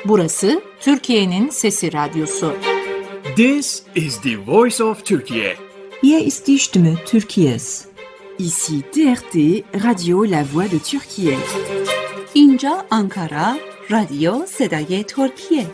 Burası Türkiye'nin Sesi Radyosu. This is the voice of Turkey. Hier ist die Stimme Türkiye's. Ici TRT, Radio La Voix de Türkiye. اینجا آنکارا، رادیو صدای ترکیه.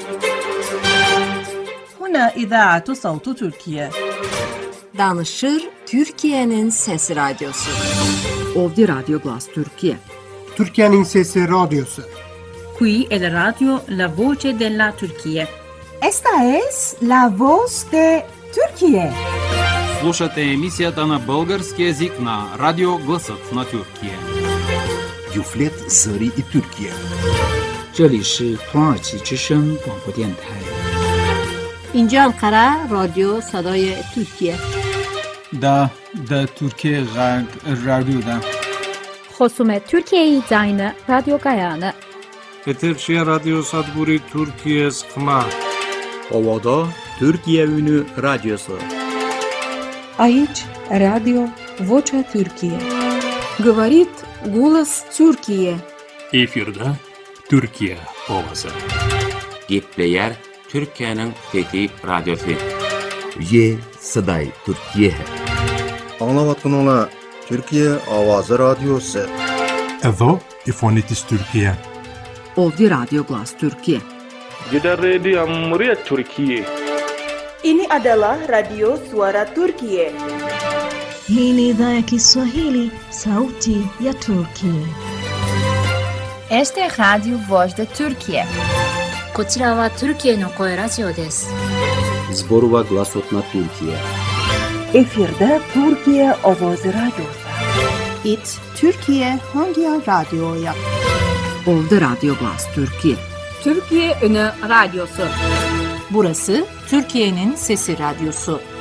هنا إذاعة صوت تركيا. Danışır Türkiye'nin Sesi Radyosu. Ovdje Radio Glas Türkiye. Türkiye'nin Sesi Radyosu. Qui è la radio La Voce della Turchia. Esta es La Voz de Turquía. Слушате емисията на български език на Радио Гласът на Türkiye. Юфлет Зари и Türkiye. 这里是土耳其之声广播电台。 اینجا انقره رادیو صدای ترکیه. دا Türkiye Radyo'da. خصوم Türkiye Zayne Radyo Gayane. Eterşehir Radyo Sadburi Türkiye Sıkma. Ovada Türkiye Ünü Radyosu. Aici Radio Vocea Türkiye. Говорит голос Türkiye. Efirde Türkiye Ovası. Gepleyer Türkiye'nin Fethi Radyosu. Ye Saday Türkiye. Anlavatın ola Türkiye Avazı Radyosu. Edo İfonitis Türkiye. Ovdje Radio Glas Türkiye. Gidan rediyon muryar Türkiye. Ini adalah Radio Suara Turkiye. Hii ni idhaa ya Kiswahili, Sauti ya Turkiye. Este es Radio Voz de Turkiye. こちらはトルキエの声ラジオです。 Zborova Glasot na Türkiye. Efirde Türkiye Ovoz Radyosu. It Türkiye Hangi Radyo'ya? Ovdje Radio Glas Türkiye. Türkiye Ünü Radyosu. Burası Türkiye'nin Sesi Radyosu.